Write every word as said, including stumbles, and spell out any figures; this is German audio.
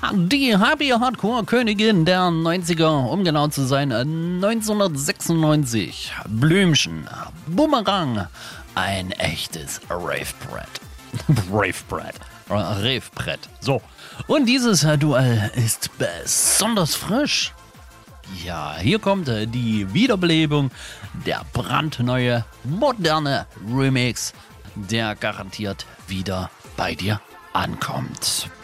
Die Happy Hardcore Königin der neunziger, um genau zu sein, neunzehnhundertsechsundneunzig. Blümchen, Bumerang, ein echtes Ravebrett. Ravebrett. Ravebrett. So. Und dieses Duell ist besonders frisch. Ja, hier kommt die Wiederbelebung, der brandneue, moderne Remix, der garantiert wieder bei dir ankommt.